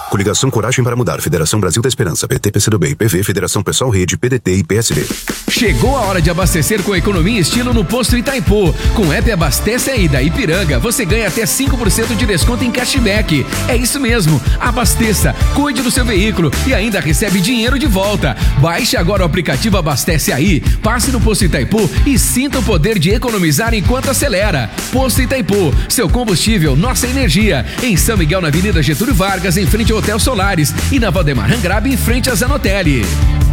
Coligação Coragem para Mudar, Federação Brasil da Esperança, PT, PCdoB, IPV, Federação Pessoal Rede, PDT e PSD. Chegou a hora de abastecer com economia e estilo no Posto Itaipu. Com o app Abastece Aí da Ipiranga, você ganha até 5% de desconto em cashback. É isso mesmo, abasteça, cuide do seu veículo e ainda recebe dinheiro de volta. Baixe agora o aplicativo Abastece Aí, passe no Posto Itaipu e sinta o poder de economizar enquanto acelera. Posto Itaipu, seu combustível, nossa energia. Em São Miguel, na Avenida Getúlio Vargas, em frente ao Hotel Solares, e na Valdemar Rangrabe, em frente à Zanotelli.